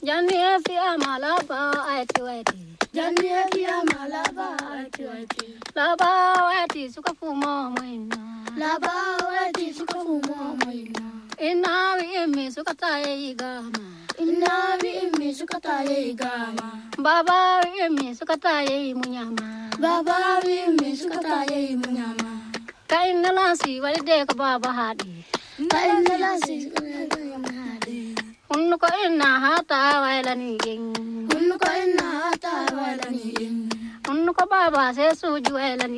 Jani fi amalaba ati wati. Jani fi amalaba ati wati. Laba wati suka fumo moina. Laba wati suka fumo moina. Ina wi imi suka taye igama. Ina wi imi suka taye igama. Baba wi imi suka taye munyama. Baba wi imi suka taye munyama. Ka inna lasi walide ka baba hadi. Ka inna lasi Unnu ko inna hata wailani ging. Unnu ko inna hata wailani ging. Unnu ko baba se suju wailani.